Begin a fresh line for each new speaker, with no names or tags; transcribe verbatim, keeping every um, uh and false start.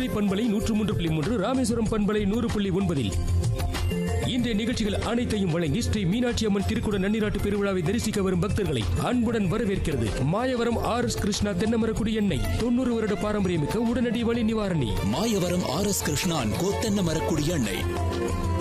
நெல்லை பண்பலை நூற்று மூன்று புள்ளி மூன்று, ராமேஸ்வரம் பண்பலை நூறு புள்ளி ஒன்பதில் இன்றைய நிகழ்ச்சிகள் அனைத்தையும் வழங்கி ஸ்ரீ மீனாட்சி அம்மன் திருக்குட நன்னிராட்டு பெருவிழாவை தரிசிக்க வரும் பக்தர்களை அன்புடன் வரவேற்கிறது மாயவரம் ஆர் எஸ் கிருஷ்ணா தென்னமரக்குடி எண்ணெய். தொண்ணூறு வருட பாரம்பரியமிக்க உடனடி வலி நிவாரணி.
மாயவரம் ஆர் எஸ் கிருஷ்ணா தென்னமரக்குடி எண்ணெய்.